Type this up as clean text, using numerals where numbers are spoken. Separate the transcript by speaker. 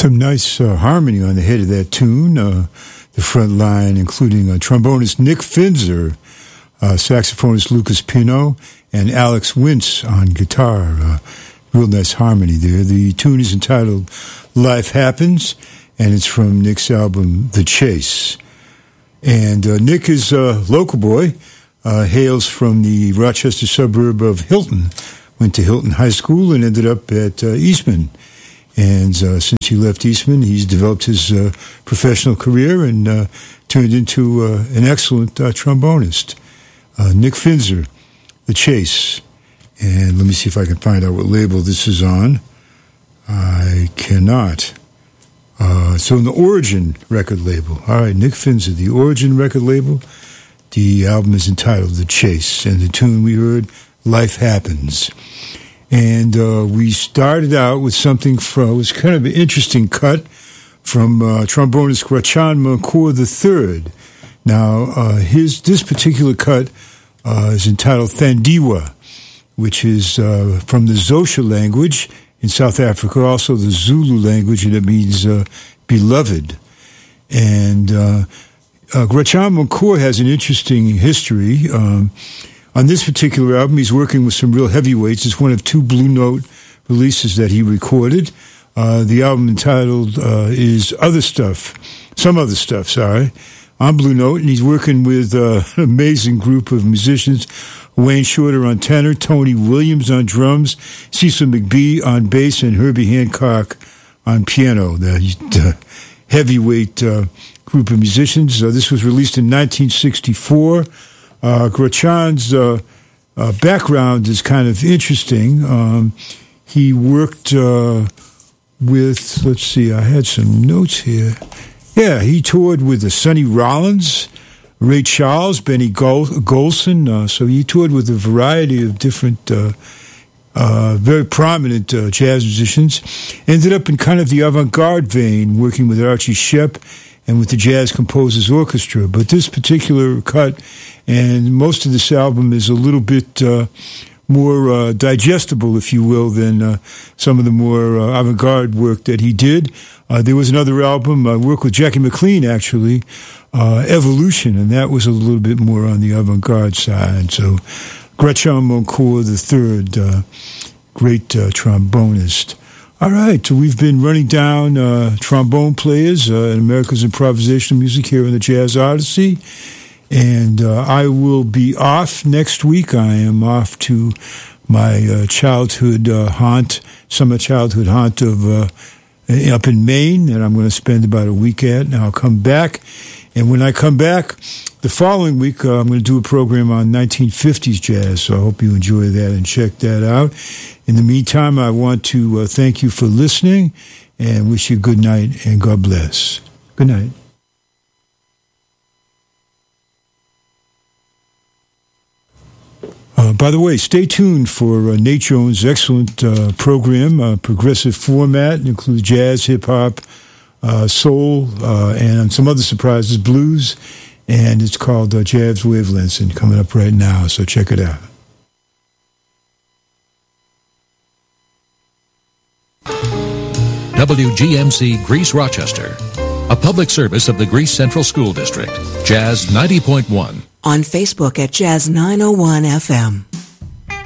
Speaker 1: Some nice harmony on the head of that tune. The front line, including trombonist Nick Finzer, saxophonist Lucas Pino, and Alex Wintz on guitar. Real nice harmony there. The tune is entitled Life Happens, and it's from Nick's album The Chase. And Nick is a local boy, hails from the Rochester suburb of Hilton, went to Hilton High School and ended up at Eastman. And since he left Eastman, he's developed his professional career and turned into an excellent trombonist. Nick Finzer, The Chase. And let me see if I can find out what label this is on. I cannot. So in the Origin record label. All right, Nick Finzer, the Origin record label. The album is entitled The Chase. And the tune we heard, Life Happens. And we started out with something from, it was kind of an interesting cut from trombonist Grachan Moncourt III. Now, this particular cut is entitled Thandiwa, which is from the Xhosa language in South Africa, also the Zulu language, and it means beloved. And Grachan Moncourt has an interesting history. On this particular album, he's working with some real heavyweights. It's one of 2 Blue Note releases that he recorded. The album entitled is Some Other Stuff, on Blue Note. And he's working with an amazing group of musicians. Wayne Shorter on tenor, Tony Williams on drums, Cecil McBee on bass, and Herbie Hancock on piano. The heavyweight group of musicians. This was released in 1964. Grachan's background is kind of interesting. He worked with, let's see, I had some notes here. Yeah, he toured with the Sonny Rollins, Ray Charles, Benny Golson. So he toured with a variety of different, very prominent jazz musicians. Ended up in kind of the avant-garde vein, working with Archie Shepp and with the Jazz Composers Orchestra. But this particular cut, and most of this album, is a little bit more digestible, if you will, than some of the more avant-garde work that he did. There was another album, work with Jackie McLean, actually, Evolution, and that was a little bit more on the avant-garde side. So Grachan Moncourt III, great trombonist. All right, so we've been running down trombone players in America's improvisational music here in the Jazz Odyssey, and I will be off next week. I am off to my childhood haunt, summer childhood haunt of up in Maine, and I'm going to spend about a week at, and I'll come back. And when I come back the following week, I'm going to do a program on 1950s jazz, so I hope you enjoy that and check that out. In the meantime, I want to thank you for listening and wish you good night and God bless. Good night. By the way, stay tuned for Nate Jones' excellent program, progressive format. It includes jazz, hip-hop, soul, and some other surprises, blues, and it's called Jazz Wavelengths, and coming up right now, so check it out.
Speaker 2: WGMC Greece Rochester, a public service of the Greece Central School District, Jazz 90.1.
Speaker 3: On Facebook at Jazz 901 FM.